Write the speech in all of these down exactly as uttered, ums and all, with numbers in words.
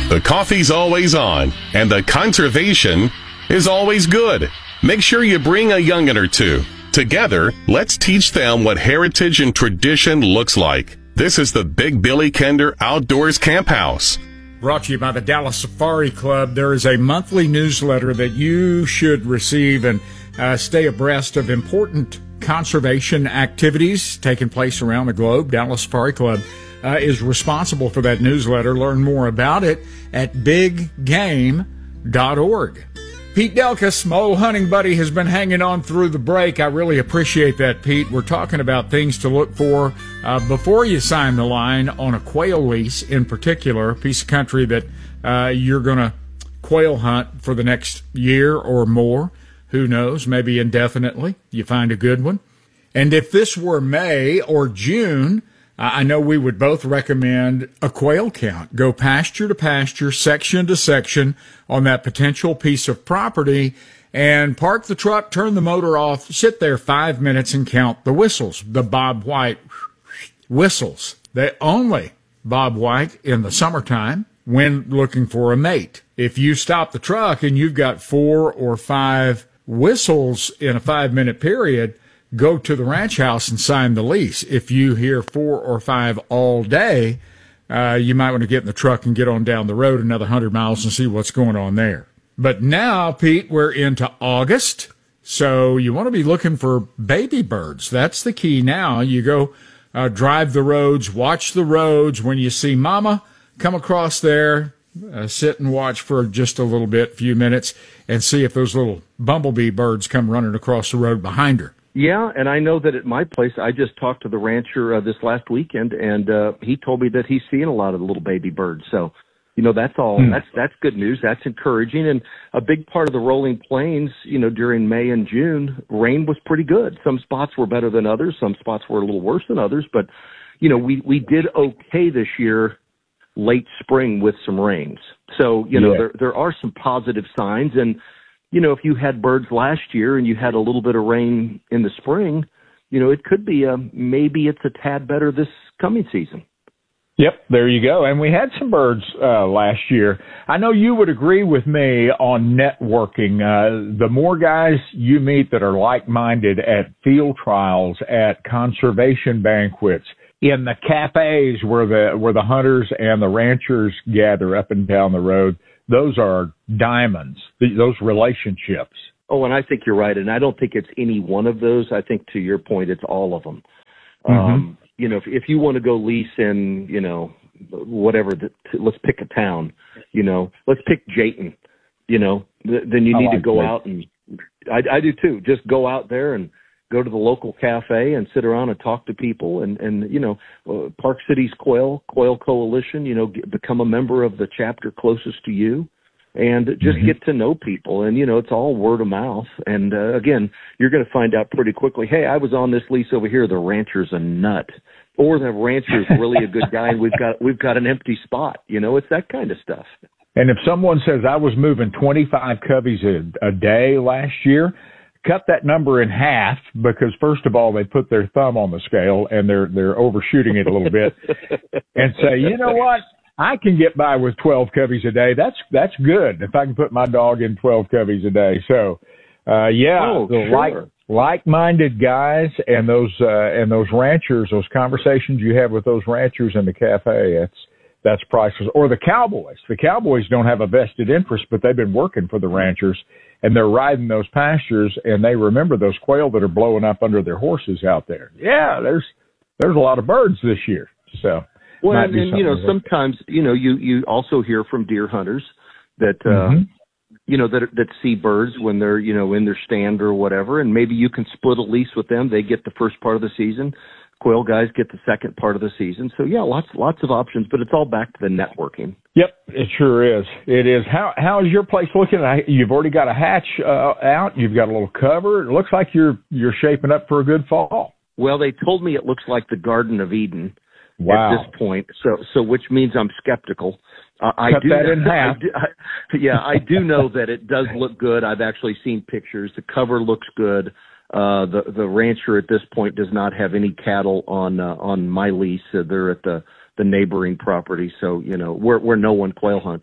The coffee's always on, and the conservation is always good. Make sure you bring a young'un or two. Together, let's teach them what heritage and tradition looks like. This is the Big Billy Kinder Outdoors Camp House. Brought to you by the Dallas Safari Club. There is a monthly newsletter that you should receive and uh, stay abreast of important conservation activities taking place around the globe. Dallas Safari Club uh, is responsible for that newsletter. Learn more about it at big game dot org. Pete Delkus, my old hunting buddy, has been hanging on through the break. I really appreciate that, Pete. We're talking about things to look for uh, before you sign the line on a quail lease in particular, a piece of country that uh, you're going to quail hunt for the next year or more. Who knows, maybe indefinitely. You find a good one. And if this were May or June, I know we would both recommend a quail count. Go pasture to pasture, section to section on that potential piece of property and park the truck, turn the motor off, sit there five minutes and count the whistles, the Bob White whistles. They only Bob White in the summertime when looking for a mate. If you stop the truck and you've got four or five whistles in a five-minute period, go to the ranch house and sign the lease. If you hear four or five all day, uh, you might want to get in the truck and get on down the road another one hundred miles and see what's going on there. But now, Pete, we're into August, so you want to be looking for baby birds. That's the key now. You go uh, drive the roads, watch the roads. When you see mama come across there, uh, sit and watch for just a little bit, few minutes, and see if those little bumblebee birds come running across the road behind her. Yeah, and I know that at my place, I just talked to the rancher uh, this last weekend, and uh, he told me that he's seeing a lot of the little baby birds. So, you know, that's all. Hmm. That's that's good news. That's encouraging. And a big part of the rolling plains, you know, during May and June, rain was pretty good. Some spots were better than others. Some spots were a little worse than others. But, you know, we, we did okay this year, late spring with some rains. So, you know, yeah. there there are some positive signs. And, you know, if you had birds last year and you had a little bit of rain in the spring, you know, it could be a, maybe it's a tad better this coming season. Yep, there you go. And we had some birds uh, last year. I know you would agree with me on networking. Uh, the more guys you meet that are like-minded at field trials, at conservation banquets, in the cafes where the where the hunters and the ranchers gather up and down the road, those are diamonds, those relationships. Oh, and I think you're right. And I don't think it's any one of those. I think, to your point, it's all of them. Mm-hmm. Um, you know, if, if you want to go lease in, you know, whatever, the, let's pick a town, you know, let's pick Jayton, you know, th- then you need like to go that. out and I, I do too. Just go out there and go to the local cafe and sit around and talk to people. And, and you know, uh, Park Cities Quail, Quail Coalition, you know, get, become a member of the chapter closest to you and just mm-hmm. get to know people. And, you know, it's all word of mouth. And, uh, again, you're going to find out pretty quickly, hey, I was on this lease over here. The rancher's a nut. Or the rancher's really a good guy and we've got, we've got an empty spot. You know, it's that kind of stuff. And if someone says I was moving twenty-five coveys a, a day last year, cut that number in half because, first of all, they put their thumb on the scale and they're they're overshooting it a little bit and say, you know what, I can get by with twelve coveys a day. That's that's good if I can put my dog in twelve coveys a day. So, uh, yeah, oh, the sure. like like-minded guys and those uh, and those ranchers, those conversations you have with those ranchers in the cafe, that's that's priceless. Or the cowboys. The cowboys don't have a vested interest, but they've been working for the ranchers. And they're riding those pastures, and they remember those quail that are blowing up under their horses out there. Yeah, there's there's a lot of birds this year. So, well, and, and you know, sometimes you know you you also hear from deer hunters that uh, mm-hmm. you know that that see birds when they're you know in their stand or whatever, and maybe you can split a lease with them. They get the first part of the season. Quail guys get the second part of the season. So yeah, lots lots of options, but it's all back to the networking. Yep, it sure is. It is. How how is your place looking? You've already got a hatch uh, out. You've got a little cover. It looks like you're you're shaping up for a good fall. Well, they told me it looks like the Garden of Eden wow. at this point. So so which means I'm skeptical. Uh, I Cut do that in half. I do, I, yeah, I do know that it does look good. I've actually seen pictures. The cover looks good. Uh, the, the rancher at this point does not have any cattle on, uh, on my lease. Uh, they're at the, the neighboring property. So, you know, where, where no one quail hunts.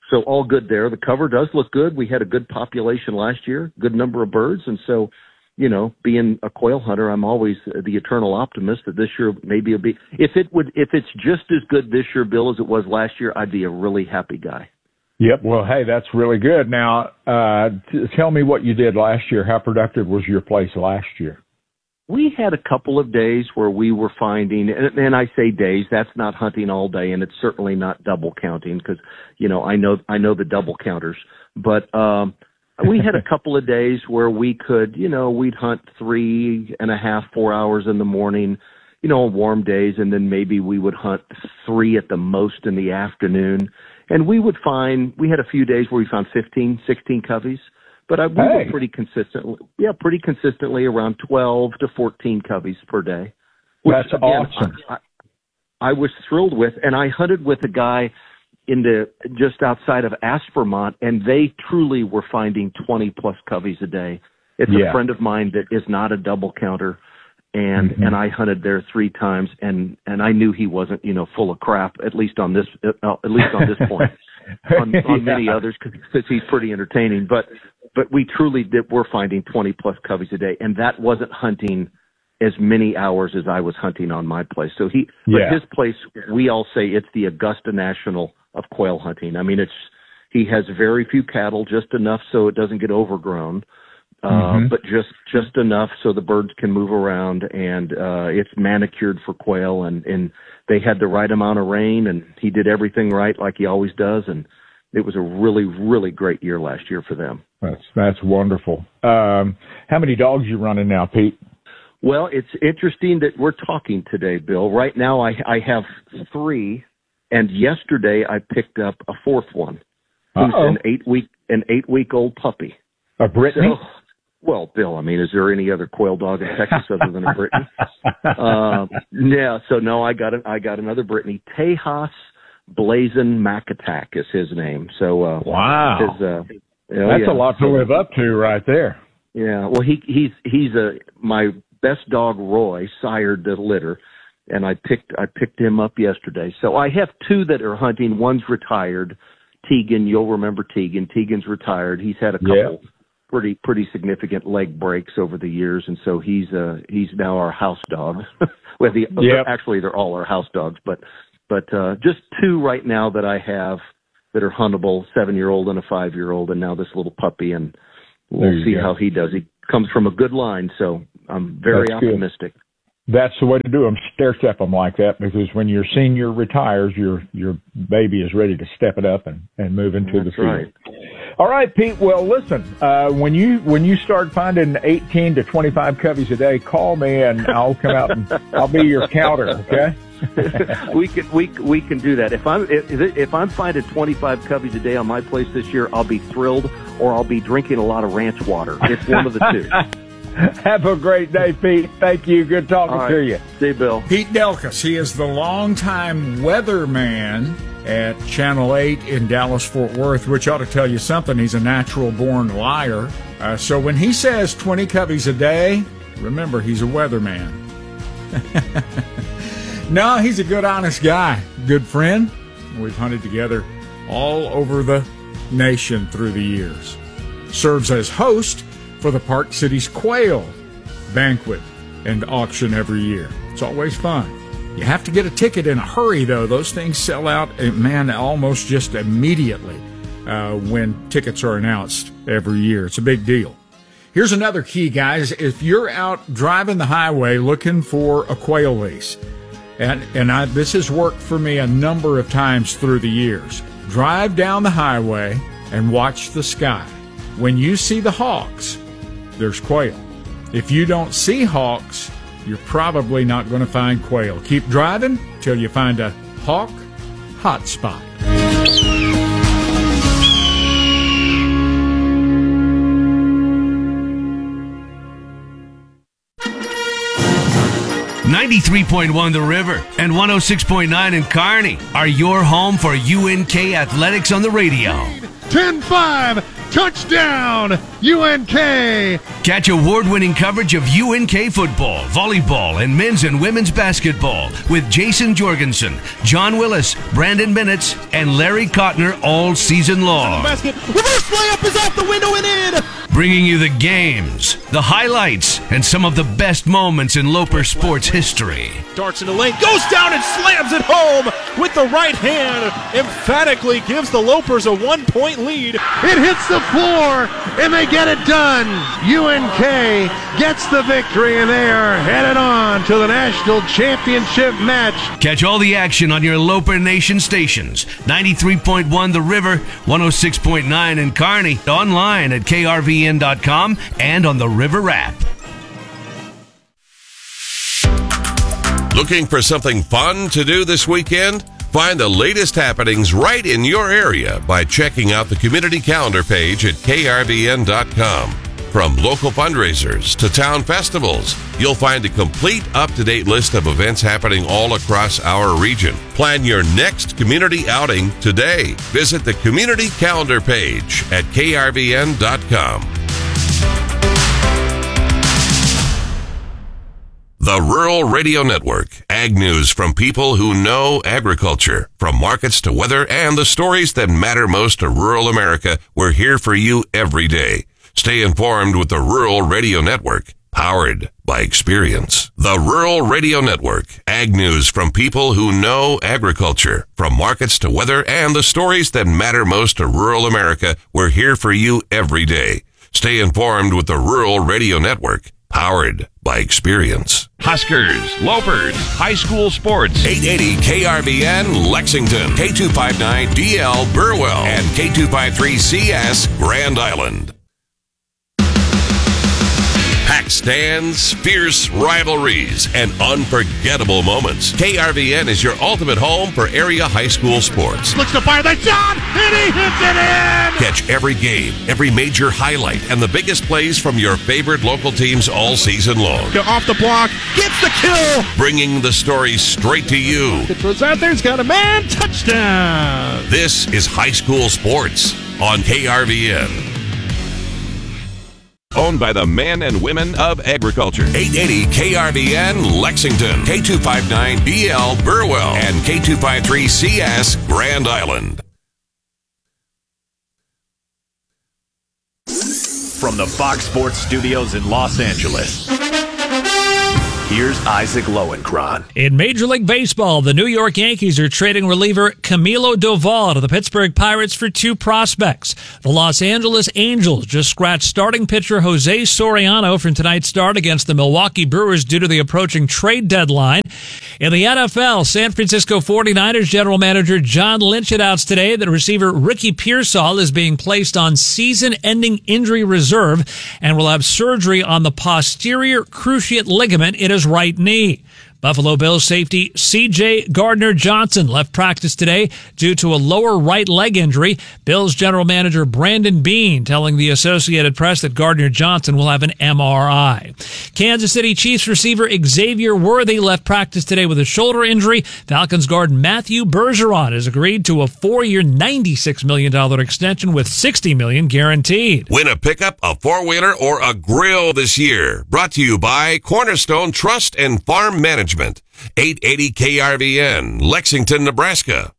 so all good there. The cover does look good. We had a good population last year, good number of birds. And so, you know, being a quail hunter, I'm always the eternal optimist that this year maybe it'll be, if it would, if it's just as good this year, Bill, as it was last year, I'd be a really happy guy. Yep. Well, hey, that's really good. Now, uh, t- tell me what you did last year. How productive was your place last year? We had a couple of days where we were finding, and, and I say days, that's not hunting all day, and it's certainly not double counting because, you know, I know, I know the double counters, but, um, we had a couple of days where we could, you know, we'd hunt three and a half, four hours in the morning, you know, on warm days, and then maybe we would hunt three at the most in the afternoon. And we would find, we had a few days where we found fifteen, sixteen coveys, but I, we hey. were pretty consistently, yeah, pretty consistently around twelve to fourteen coveys per day. Which, That's again, awesome. I, I was thrilled with, and I hunted with a guy in the just outside of Aspermont, and they truly were finding twenty plus coveys a day. It's yeah. a friend of mine that is not a double counter, and mm-hmm. and I hunted there three times, and and I knew he wasn't, you know, full of crap, at least on this uh, at least on this point. on, on yeah. many others, because he's pretty entertaining, but but we truly did. We're finding twenty plus coveys a day, and that wasn't hunting as many hours as I was hunting on my place. So he, yeah. but his place, we all say it's the Augusta National of quail hunting. I mean, it's, he has very few cattle, just enough so it doesn't get overgrown, uh, mm-hmm. but just, just enough so the birds can move around, and, uh, it's manicured for quail, and, and they had the right amount of rain, and he did everything right like he always does. And it was a really, really great year last year for them. That's, that's wonderful. Um, how many dogs you running now, Pete? Well, it's interesting that we're talking today, Bill. Right now I, I have three, and yesterday I picked up a fourth one, who's Uh-oh. an eight week an eight week old puppy. A Brittany? So, well, Bill, I mean, is there any other quail dog in Texas other than a Brittany? um, yeah, so no, I got an, I got another Brittany. Tejas Blazin Macatak is his name. So uh, wow, his, uh, oh, that's yeah. a lot to live up to right there. Yeah, well, he he's he's a my best dog, Roy, sired the litter, and I picked I picked him up yesterday. So I have two that are hunting. One's retired, Tegan. You'll remember Tegan. Tegan's retired. He's had a couple yeah. pretty pretty significant leg breaks over the years, and so he's uh he's now our house dog. well, the, yep. actually they're all our house dogs, but but uh, just two right now that I have that are huntable: seven year old and a five year old, and now this little puppy, and we'll see go. how he does. He comes from a good line, so I'm very That's optimistic. Good. That's the way to do them. Stair step them like that, because when your senior retires, your your baby is ready to step it up and, and move into That's the field. Right. All right, Pete. Well, listen. Uh, when you when you start finding eighteen to twenty-five coveys a day, call me and I'll come out and I'll be your counter. Okay. we can we we can do that. If I'm if, if I'm finding twenty-five coveys a day on my place this year, I'll be thrilled, or I'll be drinking a lot of ranch water. It's one of the two. Have a great day, Pete. Thank you. Good talking right. to you. See you, Bill. Pete Delkus. He is the longtime weatherman at Channel eight in Dallas-Fort Worth, which ought to tell you something. He's a natural-born liar. Uh, so when he says twenty coveys a day, remember, he's a weatherman. No, he's a good, honest guy. Good friend. We've hunted together all over the nation through the years. Serves as host for the Park Cities Quail Banquet and Auction every year. It's always fun. You have to get a ticket in a hurry, though. Those things sell out, man, almost just immediately uh, when tickets are announced every year. It's a big deal. Here's another key, guys. If you're out driving the highway looking for a quail lease, and, and I, this has worked for me a number of times through the years, drive down the highway and watch the sky. When you see the hawks, there's quail. If you don't see hawks, you're probably not going to find quail. Keep driving till you find a hawk hot spot. ninety-three point one The River and one oh six point nine in Kearney are your home for U N K Athletics on the radio. ten five, Touchdown, U N K! Catch award-winning coverage of U N K football, volleyball, and men's and women's basketball with Jason Jorgensen, John Willis, Brandon Bennett, and Larry Kottner all season long. Basket. Reverse layup is out the window and in! Bringing you the games, the highlights, and some of the best moments in Loper sports history. Darts in the lane, goes down and slams it home with the right hand. Emphatically gives the Lopers a one-point lead. It hits the floor, and they get it done. U N K gets the victory, and they are headed on to the national championship match. Catch all the action on your Loper Nation stations. ninety-three point one The River, one oh six point nine in Kearney, online at K R V N dot com and on the River app. Looking for something fun to do this weekend? Find the latest happenings right in your area by checking out the community calendar page at K R V N dot com. From local fundraisers to town festivals, you'll find a complete up-to-date list of events happening all across our region. Plan your next community outing today. Visit the community calendar page at K R V N dot com. The Rural Radio Network. Ag news from people who know agriculture. From markets to weather and the stories that matter most to rural America, we're here for you every day. Stay informed with the Rural Radio Network, powered by experience. The Rural Radio Network. Ag news from people who know agriculture. From markets to weather and the stories that matter most to rural America, we're here for you every day. Stay informed with the Rural Radio Network, powered by experience. Huskers, Lopers, high school sports. eight eighty K R V N Lexington, K two fifty-nine D L Burwell, and K two fifty-three C S Grand Island. Packed stands, fierce rivalries, and unforgettable moments. K R V N is your ultimate home for area high school sports. Looks to fire that shot, and he hits it in! Catch every game, every major highlight, and the biggest plays from your favorite local teams all season long. Go off the block, gets the kill! Bringing the story straight to you. It throws out there, he's got a man, touchdown! This is high school sports on K R V N. Owned by the men and women of agriculture. eight eighty K R V N Lexington, K two fifty-nine B L Burwell, and K two fifty-three C S Grand Island. From the Fox Sports Studios in Los Angeles, here's Isaac Lowenkron. In Major League Baseball, the New York Yankees are trading reliever Camilo Doval to the Pittsburgh Pirates for two prospects. The Los Angeles Angels just scratched starting pitcher Jose Soriano from tonight's start against the Milwaukee Brewers due to the approaching trade deadline. In the N F L, San Francisco forty-niners general manager John Lynch announced today that receiver Ricky Pearsall is being placed on season-ending injury reserve and will have surgery on the posterior cruciate ligament in his right knee. Buffalo Bills safety C J Gardner-Johnson left practice today due to a lower right leg injury. Bills general manager Brandon Beane telling the Associated Press that Gardner-Johnson will have an M R I. Kansas City Chiefs receiver Xavier Worthy left practice today with a shoulder injury. Falcons guard Matthew Bergeron has agreed to a four-year, ninety-six million dollars extension with sixty million dollars guaranteed. Win a pickup, a four-wheeler, or a grill this year. Brought to you by Cornerstone Trust and Farm Management. eight eighty K R V N, Lexington, Nebraska.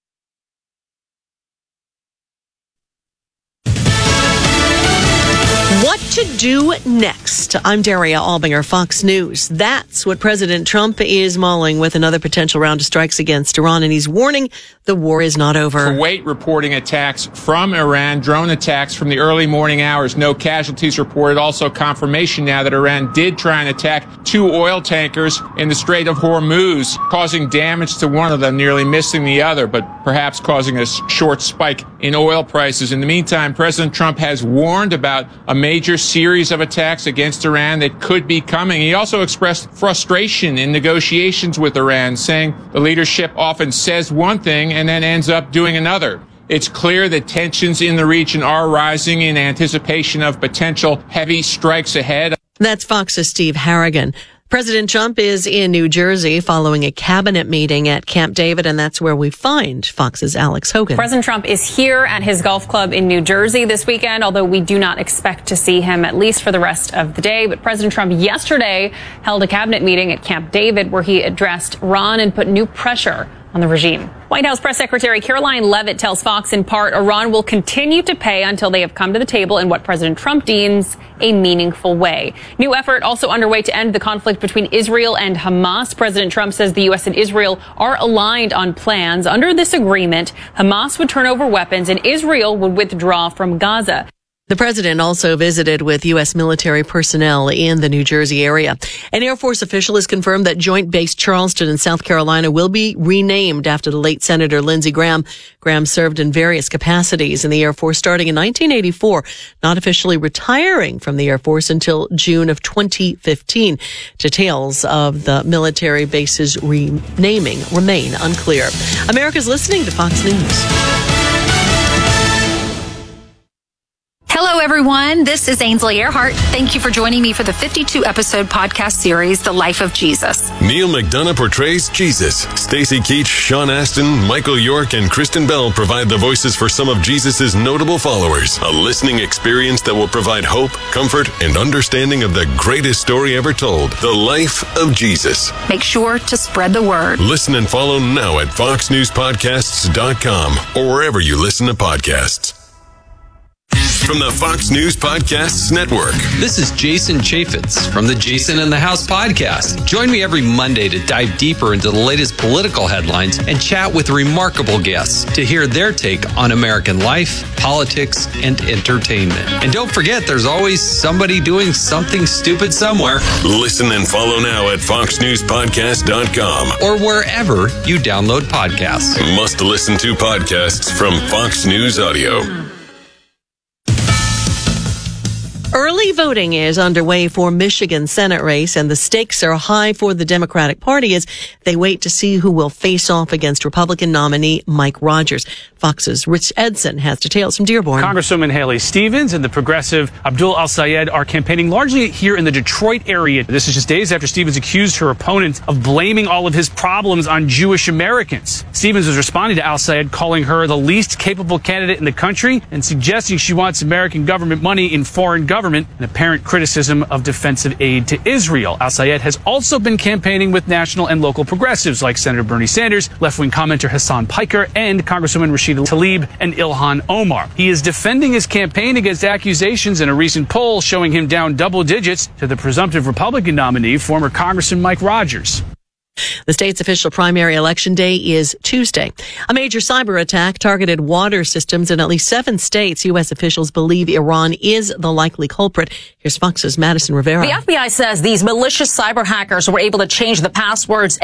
What to do next? I'm Daria Albinger, Fox News. That's what President Trump is mulling with another potential round of strikes against Iran, and he's warning the war is not over. Kuwait reporting attacks from Iran, drone attacks from the early morning hours. No casualties reported. Also confirmation now that Iran did try and attack two oil tankers in the Strait of Hormuz, causing damage to one of them, nearly missing the other, but perhaps causing a short spike in oil prices. In the meantime, President Trump has warned about a major series of attacks against Iran that could be coming. He also expressed frustration in negotiations with Iran, saying the leadership often says one thing and then ends up doing another. It's clear that tensions in the region are rising in anticipation of potential heavy strikes ahead. That's Fox's Steve Harrigan. President Trump is in New Jersey following a cabinet meeting at Camp David, and that's where we find Fox's Alex Hogan. President Trump is here at his golf club in New Jersey this weekend, although we do not expect to see him at least for the rest of the day. But President Trump yesterday held a cabinet meeting at Camp David where he addressed Iran and put new pressure on the regime. White House Press Secretary Caroline Leavitt tells Fox in part Iran will continue to pay until they have come to the table in what President Trump deems a meaningful way. New effort also underway to end the conflict between Israel and Hamas. President Trump says the U S and Israel are aligned on plans. Under this agreement, Hamas would turn over weapons and Israel would withdraw from Gaza. The president also visited with U S military personnel in the New Jersey area. An Air Force official has confirmed that Joint Base Charleston in South Carolina will be renamed after the late Senator Lindsey Graham. Graham served in various capacities in the Air Force starting in nineteen eighty-four, not officially retiring from the Air Force until June of twenty fifteen. Details of the military base's renaming remain unclear. America's listening to Fox News. Hello, everyone. This is Ainsley Earhart. Thank you for joining me for the fifty-two episode podcast series, The Life of Jesus. Neil McDonough portrays Jesus. Stacy Keach, Sean Astin, Michael York, and Kristen Bell provide the voices for some of Jesus' notable followers. A listening experience that will provide hope, comfort, and understanding of the greatest story ever told, The Life of Jesus. Make sure to spread the word. Listen and follow now at fox news podcasts dot com or wherever you listen to podcasts. From the Fox News Podcasts Network. This is Jason Chaffetz from the Jason in the House podcast. Join me every Monday to dive deeper into the latest political headlines and chat with remarkable guests to hear their take on American life, politics, and entertainment. And don't forget, there's always somebody doing something stupid somewhere. Listen and follow now at fox news podcast dot com or wherever you download podcasts. Must listen to podcasts from Fox News Audio. Early voting is underway for Michigan's Senate race, and the stakes are high for the Democratic Party as they wait to see who will face off against Republican nominee Mike Rogers. Fox's Rich Edson has details from Dearborn. Congresswoman Haley Stevens and the progressive Abdul Al-Sayed are campaigning largely here in the Detroit area. This is just days after Stevens accused her opponent of blaming all of his problems on Jewish Americans. Stevens was responding to Al-Sayed, calling her the least capable candidate in the country and suggesting she wants American government money in foreign government. Government, an apparent criticism of defensive aid to Israel. Al-Sayed has also been campaigning with national and local progressives like Senator Bernie Sanders, left-wing commenter Hassan Piker, and Congresswoman Rashida Tlaib and Ilhan Omar. He is defending his campaign against accusations in a recent poll showing him down double digits to the presumptive Republican nominee, former Congressman Mike Rogers. The state's official primary election day is Tuesday. A major cyber attack targeted water systems in at least seven states. U S officials believe Iran is the likely culprit. Here's Fox's Madison Rivera. The F B I says these malicious cyber hackers were able to change the passwords